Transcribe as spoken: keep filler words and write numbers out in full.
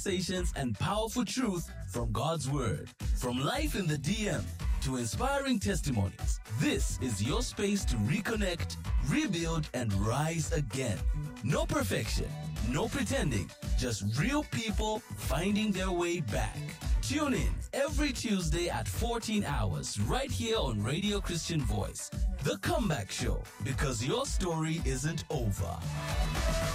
conversations and powerful truth from God's Word. From life in the D M to inspiring testimonies, this is your space to reconnect, rebuild, and rise again. No perfection, no pretending, just real people finding their way back. Tune in every Tuesday at fourteen hours right here on Radio Christian Voice, The Comeback Show, because your story isn't over.